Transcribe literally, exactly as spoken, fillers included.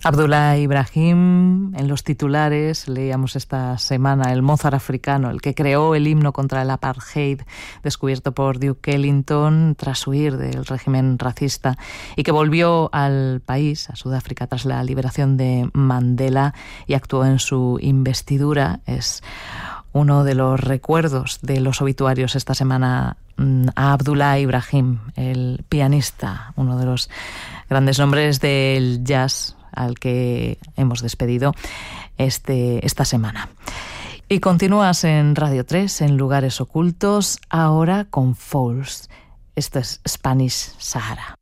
Abdullah Ibrahim, en los titulares leíamos esta semana el Mozart africano, el que creó el himno contra el apartheid descubierto por Duke Ellington tras huir del régimen racista y que volvió al país, a Sudáfrica, tras la liberación de Mandela y actuó en su investidura. Es uno de los recuerdos de los obituarios esta semana a Abdullah Ibrahim, el pianista, uno de los grandes nombres del jazz al que hemos despedido este, esta semana. Y continúas en Radio tres, en Lugares Ocultos, ahora con Fouls. Esto es Spanish Sahara.